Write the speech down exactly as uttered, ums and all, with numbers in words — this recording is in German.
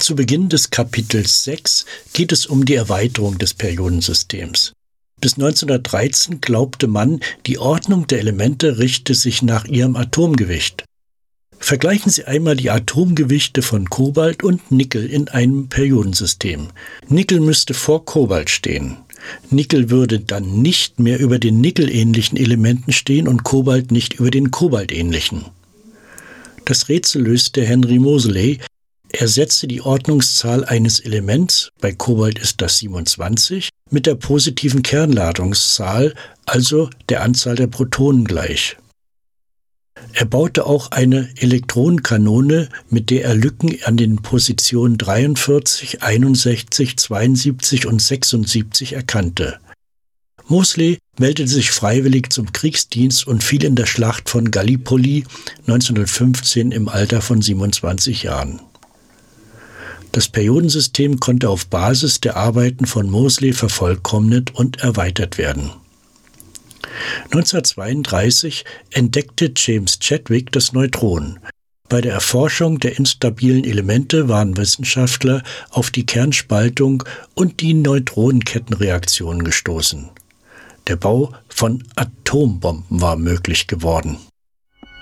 Zu Beginn des Kapitels sechs geht es um die Erweiterung des Periodensystems. Bis neunzehnhundertdreizehn glaubte man, die Ordnung der Elemente richte sich nach ihrem Atomgewicht. Vergleichen Sie einmal die Atomgewichte von Kobalt und Nickel in einem Periodensystem. Nickel müsste vor Kobalt stehen. Nickel würde dann nicht mehr über den nickelähnlichen Elementen stehen und Kobalt nicht über den kobaltähnlichen. Das Rätsel löste Henry Moseley. Er setzte die Ordnungszahl eines Elements, bei Kobalt ist das siebenundzwanzig, mit der positiven Kernladungszahl, also der Anzahl der Protonen gleich. Er baute auch eine Elektronenkanone, mit der er Lücken an den Positionen dreiundvierzig, einundsechzig, zweiundsiebzig und sechsundsiebzig erkannte. Moseley meldete sich freiwillig zum Kriegsdienst und fiel in der Schlacht von Gallipoli neunzehnhundertfünfzehn im Alter von siebenundzwanzig Jahren. Das Periodensystem konnte auf Basis der Arbeiten von Moseley vervollkommnet und erweitert werden. neunzehnhundertzweiunddreißig entdeckte James Chadwick das Neutron. Bei der Erforschung der instabilen Elemente waren Wissenschaftler auf die Kernspaltung und die Neutronenkettenreaktion gestoßen. Der Bau von Atombomben war möglich geworden.